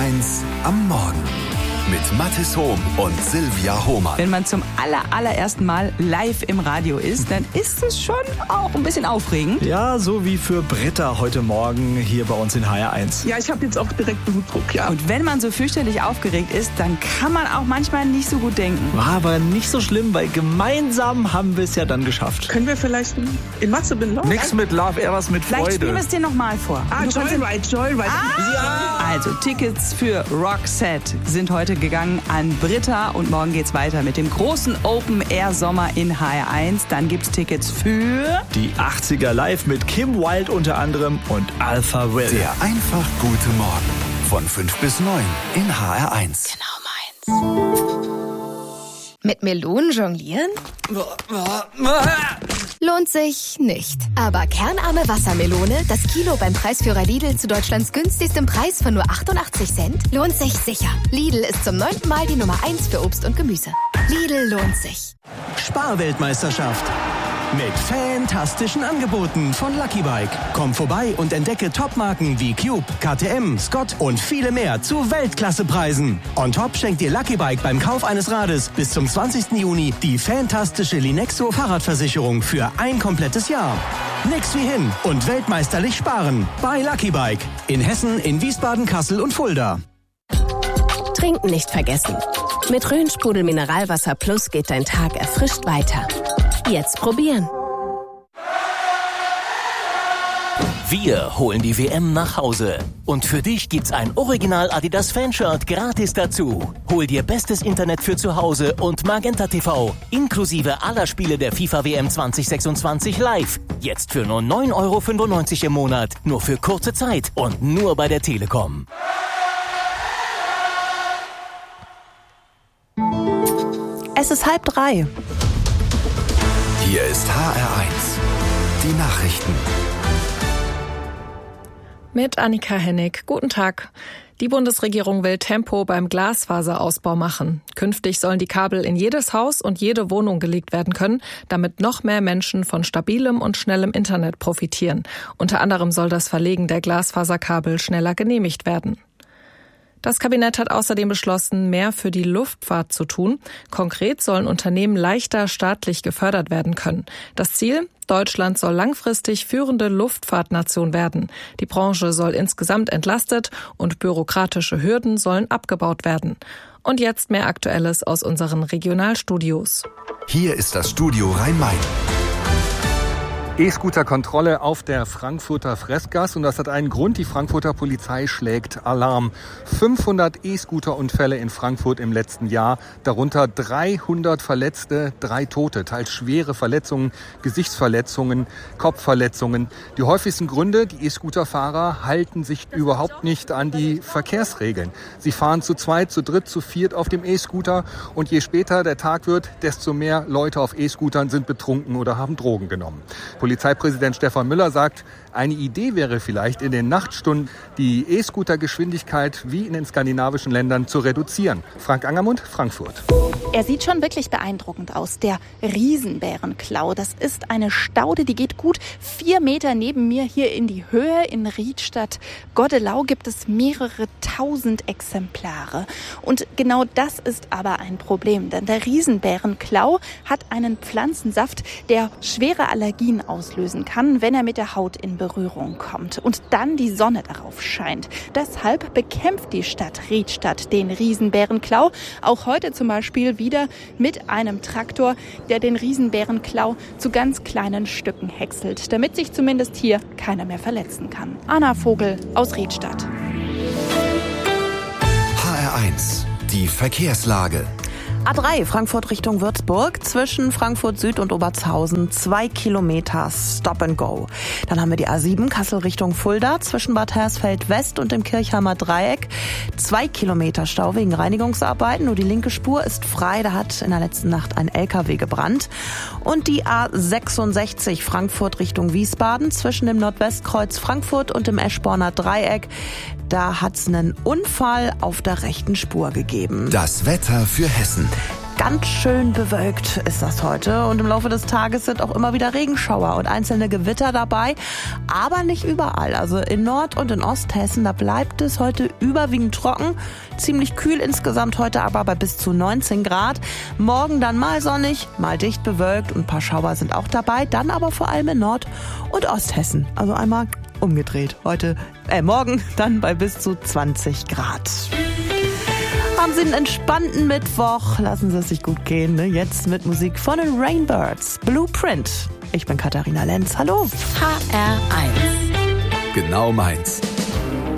HR1 am Morgen mit Mathis Hohm und Silvia Hohmann. Wenn man zum allerersten Mal live im Radio ist, dann ist es schon auch ein bisschen aufregend. Ja, so wie für Britta heute Morgen hier bei uns in HR1. Ja, ich habe jetzt auch direkt Blutdruck, ja. Und wenn man so fürchterlich aufgeregt ist, dann kann man auch manchmal nicht so gut denken. War aber nicht so schlimm, weil gemeinsam haben wir es ja dann geschafft. Können wir vielleicht in Mathe bin Love? Nix mit Love, eher was mit Freude. Vielleicht spielen wir es dir nochmal vor. Joyride. Ja! Also Tickets für Roxette sind heute gegangen an Britta und morgen geht's weiter mit dem großen Open Air Sommer in HR1. Dann gibt's Tickets für die 80er live mit Kim Wilde unter anderem und Alpha Will. Der einfach gute Morgen von 5 bis 9 in HR1. Genau meins. Mit Melonen jonglieren? Lohnt sich nicht. Aber kernarme Wassermelone, das Kilo beim Preisführer Lidl zu Deutschlands günstigstem Preis von nur 88 Cent, lohnt sich sicher. Lidl ist zum 9. Mal die Nummer 1 für Obst und Gemüse. Lidl lohnt sich. Sparweltmeisterschaft. Mit fantastischen Angeboten von Lucky Bike. Komm vorbei und entdecke Topmarken wie Cube, KTM, Scott und viele mehr zu Weltklassepreisen. On top schenkt dir Lucky Bike beim Kauf eines Rades bis zum 20. Juni die fantastische Linexo Fahrradversicherung für ein komplettes Jahr. Nix wie hin und weltmeisterlich sparen bei Lucky Bike. In Hessen, in Wiesbaden, Kassel und Fulda. Trinken nicht vergessen. Mit Rhön-Sprudel Mineralwasser Plus geht dein Tag erfrischt weiter. Jetzt probieren. Wir holen die WM nach Hause. Und für dich gibt's ein Original Adidas Fanshirt gratis dazu. Hol dir bestes Internet für zu Hause und Magenta TV. Inklusive aller Spiele der FIFA WM 2026 live. Jetzt für nur 9,95 € im Monat. Nur für kurze Zeit und nur bei der Telekom. Es ist 2:30. Hier ist HR1. Die Nachrichten. Mit Annika Hennig. Guten Tag. Die Bundesregierung will Tempo beim Glasfaserausbau machen. Künftig sollen die Kabel in jedes Haus und jede Wohnung gelegt werden können, damit noch mehr Menschen von stabilem und schnellem Internet profitieren. Unter anderem soll das Verlegen der Glasfaserkabel schneller genehmigt werden. Das Kabinett hat außerdem beschlossen, mehr für die Luftfahrt zu tun. Konkret sollen Unternehmen leichter staatlich gefördert werden können. Das Ziel? Deutschland soll langfristig führende Luftfahrtnation werden. Die Branche soll insgesamt entlastet und bürokratische Hürden sollen abgebaut werden. Und jetzt mehr Aktuelles aus unseren Regionalstudios. Hier ist das Studio Rhein-Main. E-Scooter-Kontrolle auf der Frankfurter Fressgasse und das hat einen Grund. Die Frankfurter Polizei schlägt Alarm. 500 E-Scooter-Unfälle in Frankfurt im letzten Jahr, darunter 300 Verletzte, 3 Tote, teils schwere Verletzungen, Gesichtsverletzungen, Kopfverletzungen. Die häufigsten Gründe, die E-Scooter-Fahrer halten sich überhaupt nicht an die Verkehrsregeln. Sie fahren zu zweit, zu dritt, zu viert auf dem E-Scooter und je später der Tag wird, desto mehr Leute auf E-Scootern sind betrunken oder haben Drogen genommen. Polizeipräsident Stefan Müller sagt, eine Idee wäre vielleicht in den Nachtstunden die E-Scooter-Geschwindigkeit wie in den skandinavischen Ländern zu reduzieren. Frank Angermund, Frankfurt. Er sieht schon wirklich beeindruckend aus, der Riesenbärenklau. Das ist eine Staude, die geht gut 4 Meter neben mir hier in die Höhe. In Riedstadt-Goddelau gibt es mehrere tausend Exemplare. Und genau das ist aber ein Problem, denn der Riesenbärenklau hat einen Pflanzensaft, der schwere Allergien auslösen kann, wenn er mit der Haut in Berührung kommt und dann die Sonne darauf scheint. Deshalb bekämpft die Stadt Riedstadt den Riesenbärenklau. Auch heute zum Beispiel wieder mit einem Traktor, der den Riesenbärenklau zu ganz kleinen Stücken häckselt, damit sich zumindest hier keiner mehr verletzen kann. Anna Vogel aus Riedstadt. HR1, die Verkehrslage. A3 Frankfurt Richtung Würzburg, zwischen Frankfurt Süd und Obertshausen 2 Kilometer Stop and Go. Dann haben wir die A7 Kassel Richtung Fulda, zwischen Bad Hersfeld West und dem Kirchheimer Dreieck 2 Kilometer Stau wegen Reinigungsarbeiten. Nur die linke Spur ist frei, da hat in der letzten Nacht ein LKW gebrannt. Und die A66 Frankfurt Richtung Wiesbaden, zwischen dem Nordwestkreuz Frankfurt und dem Eschborner Dreieck. Da hat's einen Unfall auf der rechten Spur gegeben. Das Wetter für Hessen. Ganz schön bewölkt ist das heute und im Laufe des Tages sind auch immer wieder Regenschauer und einzelne Gewitter dabei, aber nicht überall. Also in Nord- und in Osthessen, da bleibt es heute überwiegend trocken, ziemlich kühl insgesamt heute aber bei bis zu 19 Grad. Morgen dann mal sonnig, mal dicht bewölkt und ein paar Schauer sind auch dabei, dann aber vor allem in Nord- und Osthessen. Also einmal umgedreht. Morgen dann bei bis zu 20 Grad. Haben Sie einen entspannten Mittwoch. Lassen Sie es sich gut gehen. Ne? Jetzt mit Musik von den Rainbirds. Blueprint. Ich bin Katharina Lenz. Hallo. HR1. Genau meins.